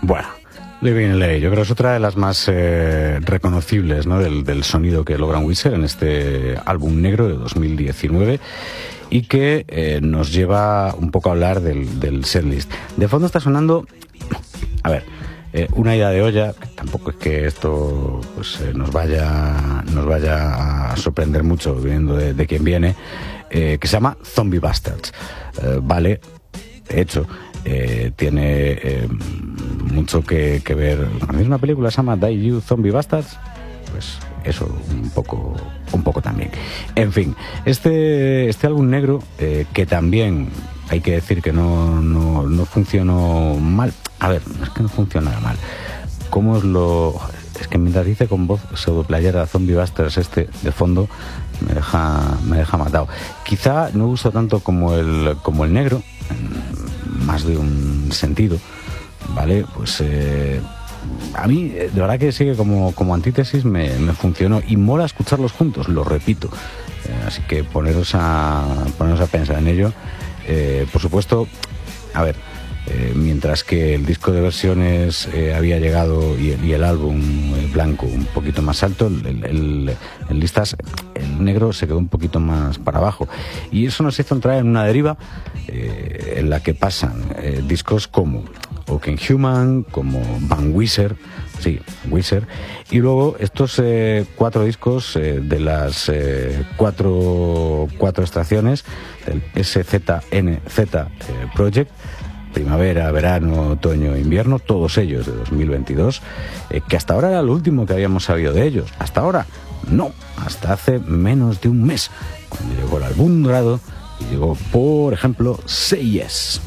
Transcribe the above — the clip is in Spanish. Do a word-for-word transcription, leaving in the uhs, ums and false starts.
Bueno, Living in L A, yo creo que es otra de las más eh, reconocibles, ¿no? del, del sonido que logran Weezer en este álbum negro de dos mil diecinueve y que eh, nos lleva un poco a hablar del, del setlist. De fondo está sonando, a ver, eh, una idea de olla, que tampoco es que esto pues, eh, nos vaya nos vaya a sorprender mucho viniendo de, de quien viene, eh, que se llama Zombie Bastards. Eh, vale, de hecho, eh, tiene eh, mucho que, que ver con la misma película, se llama Die You Zombie Bastards, pues eso un poco un poco también. En fin, este este álbum negro, eh, que también hay que decir que no, no, no funcionó mal. A ver, no es que no funcionara mal. ¿Cómo os lo...? Es que mientras dice con voz pseudoplayera Zombie Bastards este de fondo, me deja, me deja matado. Quizá no gusta tanto como el, como el negro, en más de un sentido, ¿vale? Pues eh, a mí, de verdad que sigue como, como antítesis, me, me funcionó y mola escucharlos juntos, lo repito. Eh, así que poneros a, poneros a pensar en ello. Eh, por supuesto, a ver, eh, mientras que el disco de versiones eh, había llegado y el, y el álbum el blanco un poquito más alto, el, el, el listas, el negro se quedó un poquito más para abajo. Y eso nos hizo entrar en una deriva eh, en la que pasan eh, discos como Oaken Human, como Van Weezer, sí, Weezer, y luego estos eh, cuatro discos eh, de las eh, cuatro, cuatro extracciones del S Z N Z eh, Project, primavera, verano, otoño, invierno, todos ellos de dos mil veintidós, eh, que hasta ahora era lo último que habíamos sabido de ellos. Hasta ahora, no, hasta hace menos de un mes, cuando llegó el álbum dorado y llegó, por ejemplo, Say Yes.